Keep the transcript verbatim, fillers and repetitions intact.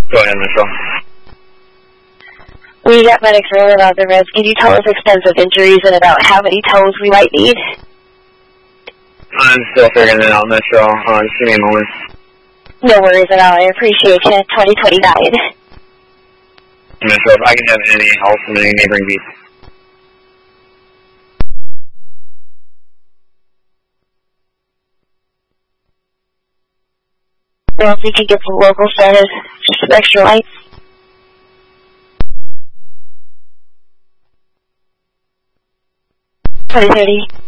Go ahead, Mitchell. We got medics rolling out the res. Can you tell us extensive injuries and about how many tows we might need? I'm still figuring it out, Metro. Uh, just give me a moment. No worries at all. I appreciate you. twenty twenty-nine. Metro, if I can have any help from any neighboring beats. Or else we can get some local started. Just some extra lights. twenty thirty.